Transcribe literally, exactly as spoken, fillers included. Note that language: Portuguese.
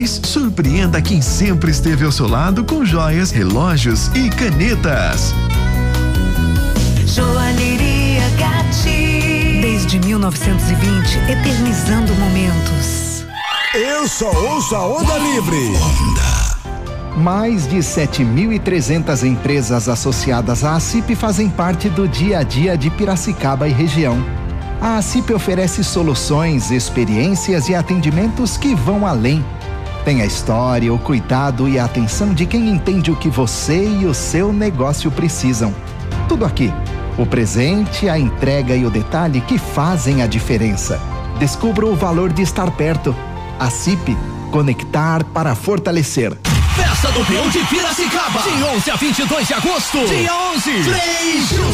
Surpreenda quem sempre esteve ao seu lado com joias, relógios e canetas. Joalheria Gatti. Desde mil novecentos e vinte, eternizando momentos. Eu só ouço a Onda Livre. Mais de sete mil e trezentas empresas associadas à ACIP fazem parte do dia a dia de Piracicaba e região. A ACIP oferece soluções, experiências e atendimentos que vão além. Tem a história, o cuidado e a atenção de quem entende o que você e o seu negócio precisam. Tudo aqui. O presente, a entrega e o detalhe que fazem a diferença. Descubra o valor de estar perto. ACIP, conectar para fortalecer. Festa do Peão de Piracicaba, de onze a vinte e dois de agosto. Dia onze, três